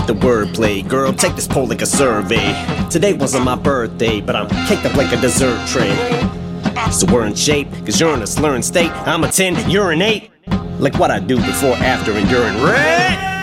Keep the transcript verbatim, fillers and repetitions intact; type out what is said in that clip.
with the wordplay. Girl, take this poll like a survey. Today wasn't my birthday, but I'm caked up like a dessert tray. So we're in shape, cause you're in a slurring state. I'm a ten, you're an eight. Like what I do before, after, and during. Red!